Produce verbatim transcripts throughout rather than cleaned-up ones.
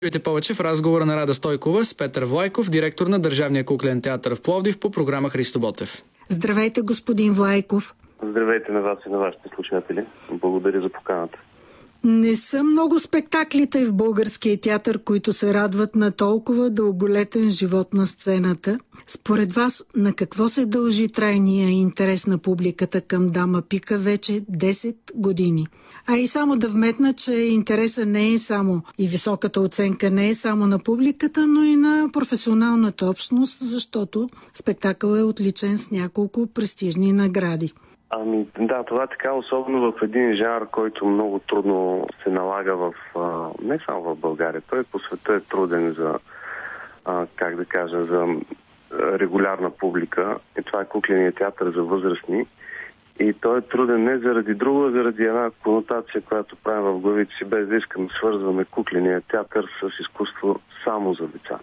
Чуйте повече в разговора на Рада Стойкова с Петър Влайков, директор на Държавния куклен театър в Пловдив, по програма Христо Ботев. Здравейте, господин Влайков. Здравейте на вас и на вашите слушатели. Благодаря за поканата. Не са много спектаклите в българския театър, които се радват на толкова дълголетен живот на сцената. Според вас, на какво се дължи трайния интерес на публиката към Дама Пика вече десет години? А и само да вметна, че интереса не е само и високата оценка не е само на публиката, но и на професионалната общност, защото спектакъл е отличен с няколко престижни награди. Ами да, това е така, особено в един жанр, който много трудно се налага в, а, не само в България, той по света е труден за, а, как да кажа, за регулярна публика. И това е кукленият театър за възрастни. И той е труден не заради друго, а заради една конотация, която правим в главите си, без да искам да свързваме кукленият театър с изкуство само за деца.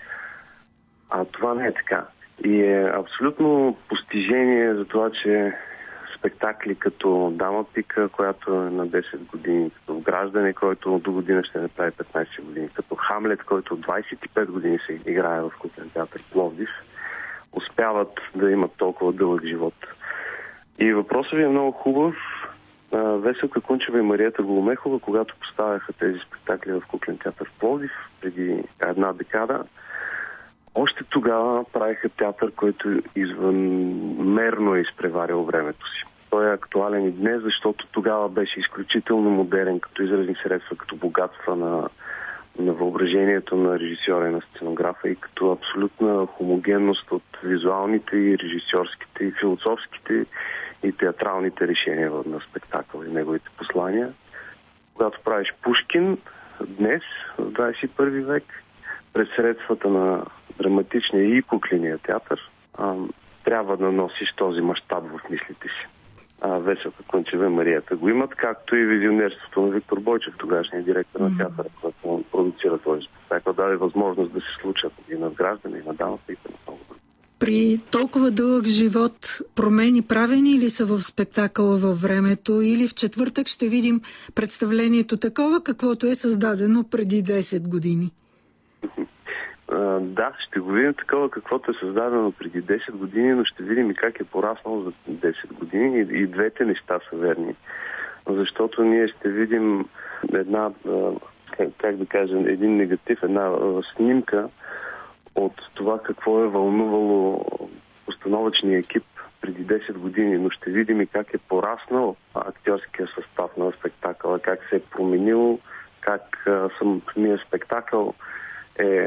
А това не е така. И е абсолютно постижение за това, че спектакли като Дама Пика, която е на десет години, като Граждане, който до година ще направи петнайсет години, като Хамлет, който от двайсет и пет години се играе в куклен театър Пловдив, успяват да имат толкова дълъг живот. И въпросът ви е много хубав. Веселка Кунчева и Мариета Голомехова, когато поставяха тези спектакли в куклен театър в Пловдив преди една декада, още тогава правиха театър, който извънмерно е изпреварил времето си. Той е актуален и днес, защото тогава беше изключително модерен като изразни средства, като богатства на, на въображението на режисьора и на сценографа и като абсолютна хомогенност от визуалните и режисьорските и философските и театралните решения на спектакъл и неговите послания. Когато правиш Пушкин днес, в двайсет и първи век, през средствата на драматичния и кукления театър, а, трябва да носиш този мащаб в мислите си. А, Веселка Кунчева и Марията го имат, както и визионерството на Виктор Бойчев, тогашния директор на театъра, който продуцира този спектакъл, даде възможност да се случат и на Граждане, и на Дама Пика, и на много други. При толкова дълъг живот промени правени ли са в спектакъла във времето, или в четвъртък ще видим представлението такова, каквото е създадено преди десет години? Uh, да, ще го видим такова, каквото е създадено преди десет години, но ще видим и как е пораснало за десет години. И, и двете неща са верни. Защото ние ще видим една, uh, как да кажем, един негатив, една uh, снимка от това какво е вълнувало постановъчния екип преди десет години, но ще видим и как е пораснал актьорския състав на спектакъла, как се е променил, как uh, самия спектакъл е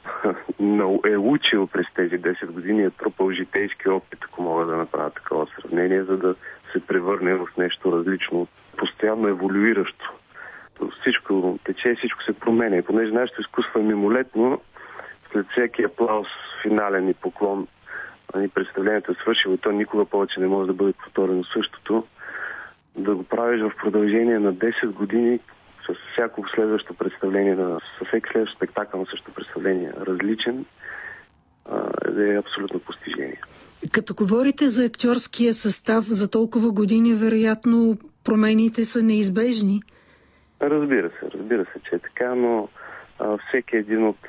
е учил през тези десет години, е трупал житейски опит, ако мога да направя такова сравнение, за да се превърне в нещо различно, постоянно еволюиращо. Всичко тече, всичко се променя. И понеже нашето изкуство е мимолетно, след всеки аплаус, финален и поклон, представлението е свършило и то никога повече не може да бъде повторено същото, да го правиш в продължение на десет години, с всяко следващо представление, с всеки следващ спектакъл на същото представление различен, е абсолютно постижение. Като говорите за актьорския състав за толкова години, вероятно промените са неизбежни? Разбира се, разбира се, че е така, но а, всеки един от